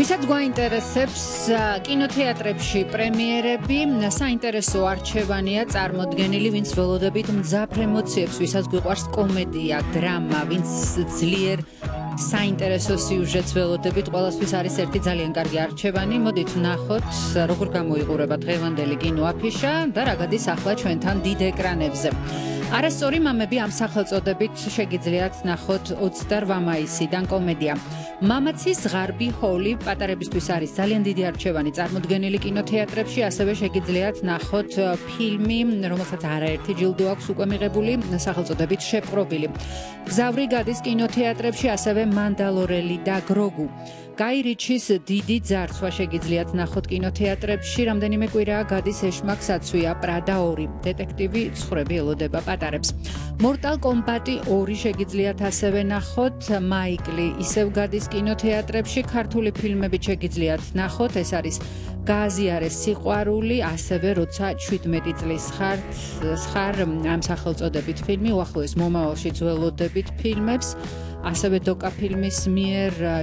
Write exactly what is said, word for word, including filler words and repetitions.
ვისაც გვაინტერესებს კინოთეატრებში პრემიერები, საინტერესო არჩევანია წარმოდგენილი, ვინც ველოდებით მძაფრ ემოციებს, ვისაც გვიყვარს კომედია, დრამა, ვინც ძლიერ საინტერესო სიუჟეტს ველოდებით, ყველასთვის არის ერთი ძალიან კარგი არჩევანი. მოდით ვნახოთ, როგორ გამოიყურება დღევანდელი კინოაფიშა და რა გადის ახლა ჩვენთან დიდ ეკრანებზე. არასწორი მამები ამ სახელწოდებით შეგიძლიათ ნახოთ ოცდაოთხ მაისიდან კომედია. მამაცის ღარბი ჰოლი პატარებისთვის არის ძალიან დიდი არჩევანი წარმოდგენილი კინოთეატრებში, ასევე შეგიძლიათ ნახოთ ფილმი, რომელსაც არაერთი ჯილდო აქვს უკვე მიღებული, სახელწოდებით შეპყრობილი. გზავრი გადის კინოთეატრებში, ასევე მანდალორელი და გროგუ. გაი რიჩის დიდი ძარცვა შეგიძლიათ ნახოთ კინოთეატრებში, რამდენიმე კვირაა გადის ეშმაკ საცვია პრადა ორი. დეტექტივი ცხვრები ელოდება პატარებს. მორტალ კომბატი ორი შეგიძლიათ ასევე ნახოთ, მაიკლი ისევ გადის კინოთეატრებში, ქართული ფილმები შეგიძლიათ ნახოთ, ეს არის გააზიარეს სიყვარული, ასევე როცა შვიდმეტი წლის ხართ, ხარ ამ სახელწოდებით ფილმი, უახლოეს მომავალშიც ველოდებით ფილმებს. ასევე დოკა ფილმის მიერ